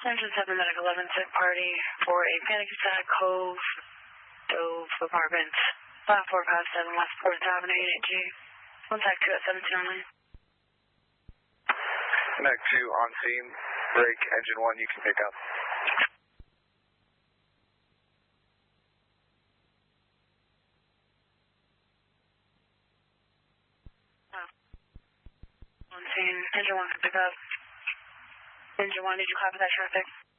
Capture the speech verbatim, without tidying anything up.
Engine seven Medic eleven, sick party for a panic attack, Cove, Dove Apartments, five four five seven West fourth Avenue, Unit G. Contact two at seventeen only. Connect two on scene, break, engine one, you can pick up. On scene, engine one can pick up. Engine one, did you copy that traffic?